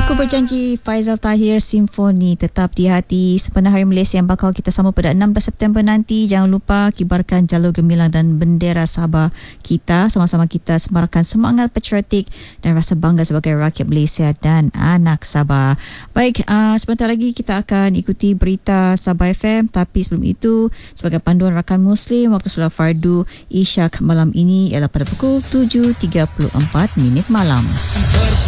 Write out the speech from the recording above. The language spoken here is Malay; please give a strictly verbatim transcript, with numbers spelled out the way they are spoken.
Aku berjanji Faizal Tahir Simfoni tetap di hati sepenuh hari Malaysia yang bakal kita sambut pada enam belas September nanti. Jangan lupa kibarkan jalur gemilang dan bendera Sabah kita. Sama-sama kita semarakkan semangat patriotik dan rasa bangga sebagai rakyat Malaysia dan anak Sabah. Baik, uh, sebentar lagi kita akan ikuti berita Sabah F M. Tapi sebelum itu, sebagai panduan rakan Muslim, waktu solat fardu Isyak malam ini ialah pada pukul tujuh tiga puluh empat minit malam.